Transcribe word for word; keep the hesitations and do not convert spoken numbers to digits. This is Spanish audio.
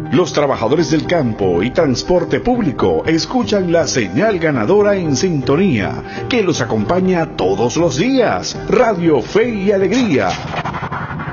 Los trabajadores del campo y transporte público escuchan la señal ganadora en sintonía, que los acompaña todos los días. Radio Fe y Alegría,